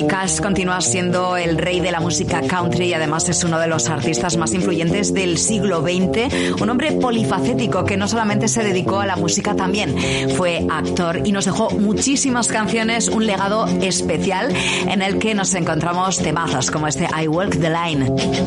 Johnny Cash continúa siendo el rey de la música country y además es uno de los artistas más influyentes del siglo XX. Un hombre polifacético que no solamente se dedicó a la música, también fue actor y nos dejó muchísimas canciones, un legado especial en el que nos encontramos temazos como este I Walk the Line.